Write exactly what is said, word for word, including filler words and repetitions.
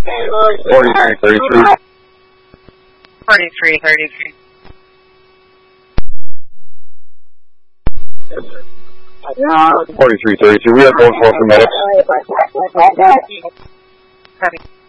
forty-three thirty-three. forty-three thirty-three. forty-three thirty-three. We have both for medics. Copy.